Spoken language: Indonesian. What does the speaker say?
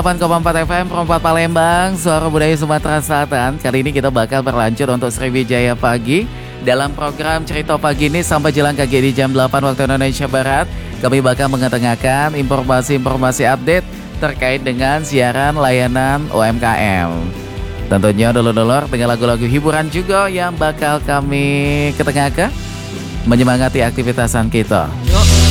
8,4 FM Perempat Palembang, Suara Budaya Sumatera Selatan. Kali ini kita bakal berlanjut untuk Sriwijaya Pagi. Dalam program Cerita Pagi ini sampai jelang kaki di jam 8 waktu Indonesia Barat, kami bakal mengetengahkan informasi-informasi update terkait dengan siaran layanan UMKM. Tentunya dulur-dulur dengan lagu-lagu hiburan juga yang bakal kami ketengahkan menyemangati aktivitasan kita.